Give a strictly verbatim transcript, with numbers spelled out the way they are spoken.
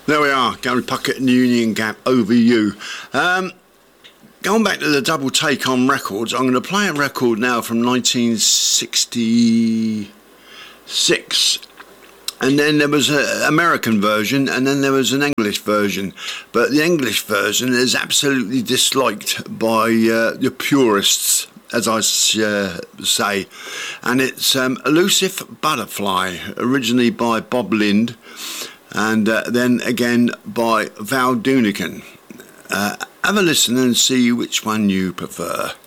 There we are, Gary Puckett and Union Gap, Over You. Um, going back to the double take on records, I'm going to play a record now from nineteen sixty-six. And then there was an American version, and then there was an English version. But the English version is absolutely disliked by uh, the purists, as I uh, say. And it's um, Elusive Butterfly, originally by Bob Lind, and uh, then again by Val Doonican. Uh, have a listen and see which one you prefer.